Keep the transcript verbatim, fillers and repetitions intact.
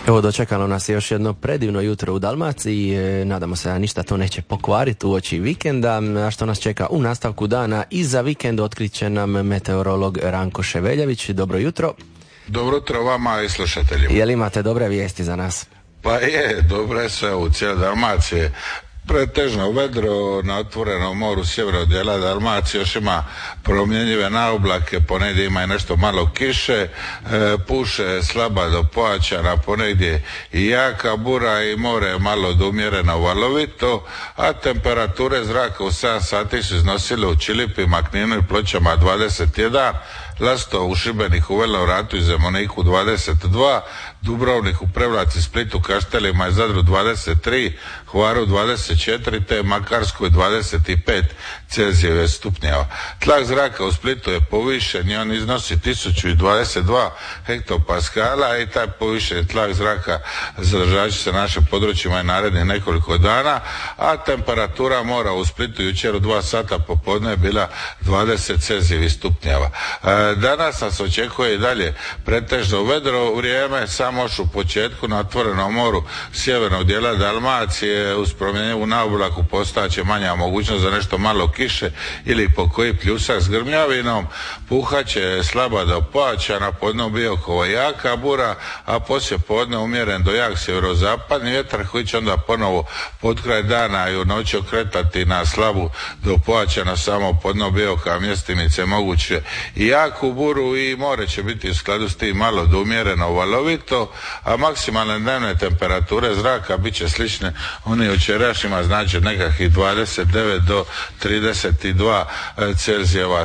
Evo, dočekalo nas je još jedno predivno jutro u Dalmaciji. E, nadamo se da ništa to neće pokvariti uoči vikenda, a što nas čeka u nastavku dana i za vikend otkrit će nam meteorolog Ranko Ševeljević. Dobro jutro. Dobro jutro vama i slušateljima. Jel imate dobre vijesti za nas? Pa je, dobro je sve u cijeloj Dalmaciji. Pretežno vedro na otvorenom moru sjevernog dijela Dalmacije, još ima promjenjive naoblake, ponegdje ima i nešto malo kiše, e, puše slaba do pojačana, ponegdje i jaka bura i more malo odumjereno valovito, a temperature zraka u sedam sati su iznosile u Čilipima, Kninu i Pločama dvadeset jedan, Lasto u Šibeniku, Velom Ratu i Zemuniku dvadeset dva, Dubrovniku, Prevlaci, Splitu, Kaštelima i Zadru dvadeset tri, Hvaru dvadeset četiri te Makarskoj dvadeset pet Celzijeve stupnjeva. Tlak zraka u Splitu je povišen i on iznosi tisuću dvadeset dva hektopaskala i taj povišen tlak zraka zadržat će se na našim područjima i narednih nekoliko dana, a temperatura mora u Splitu jučer u dva sata popodne je bila dvadeset Celzijevih stupnjeva. E, danas nas očekuje i dalje pretežno vedro vrijeme, samo još u početku na otvorenom moru sjevernog dijela Dalmacije uz promjenjivu naoblaku postaće manja mogućnost za nešto malo kiše ili po koji pljusak s grmljavinom, puhaće slaba do pojačana, podne Biokova jaka bura, a poslije podne umjeren do jak sjeverozapadni vjetar koji će onda ponovo pod kraj dana i u noći okretati na slabu do pojačana, samo podne Bioka mjestimice moguće i jaku buru i more će biti u skladu s tim malo do umjereno valovito, a maksimalne dnevne temperature zraka bit će slične oni jučerašnjima, znači nekakvih dvadeset devet do trideset dva Celzijeva